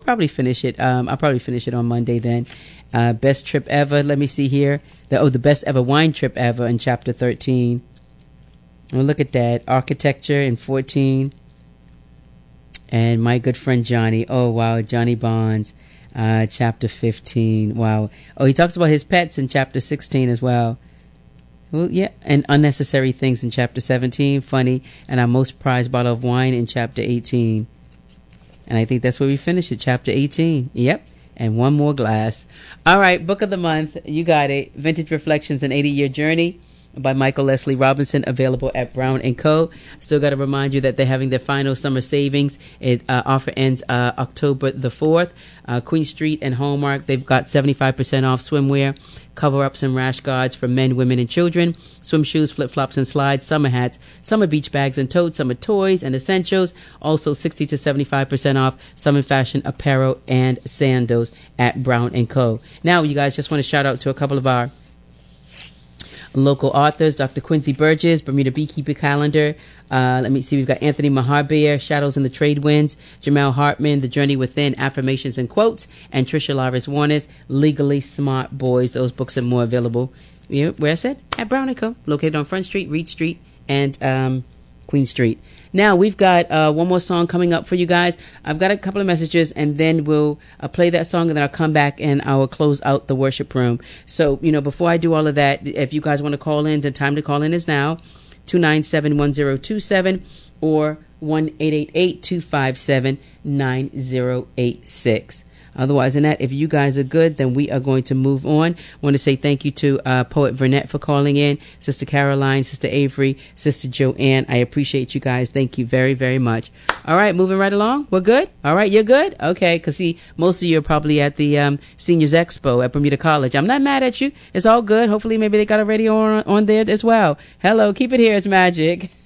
probably finish it. I'll probably finish it on Monday then. Best trip ever. Let me see here. The best ever wine trip ever in chapter 13. Well, look at that. Architecture in 14. And my good friend Johnny. Oh, wow. Johnny Bonds. Chapter 15. Wow. Oh, he talks about his pets in chapter 16 as well. Well, yeah. And unnecessary things in chapter 17. Funny. And our most prized bottle of wine in chapter 18. And I think that's where we finish it. Chapter 18. Yep. And one more glass. All right. Book of the month. You got it. Vintage Reflections, an 80-Year Journey by Michael Leslie Robinson, available at Brown & Co. Still got to remind you that they're having their final summer savings. It offer ends October the 4th. Queen Street and Hallmark, they've got 75% off swimwear, cover-ups and rash guards for men, women, and children, swim shoes, flip-flops, and slides, summer hats, summer beach bags and totes, summer toys and essentials. Also 60 to 75% off summer fashion apparel and sandals at Brown & Co. Now, you guys, just want to shout out to a couple of our local authors. Dr. Quincy Burgess, Bermuda Beekeeper Calendar. Let me see. We've got Anthony Maharbeer, Shadows in the Trade Winds. Jamel Hartman, The Journey Within, Affirmations and Quotes. And Trisha Laris Warner's Legally Smart Boys. Those books are more available, where I said, at Brown & Co. Located on Front Street, Reed Street, and Queen Street. Now, we've got one more song coming up for you guys. I've got a couple of messages, and then we'll play that song, and then I'll come back and I will close out the worship room. So, before I do all of that, if you guys want to call in, the time to call in is now, 297-1027 or 1-888-257-9086. Otherwise than that, if you guys are good, then we are going to move on. I want to say thank you to Poet Vernette for calling in, Sister Caroline, Sister Avery, Sister Joanne. I appreciate you guys. Thank you very, very much. All right, moving right along. We're good? All right, you're good? Okay, because see, most of you are probably at the Seniors Expo at Bermuda College. I'm not mad at you. It's all good. Hopefully maybe they got a radio on there as well. Hello, keep it here. It's Magic.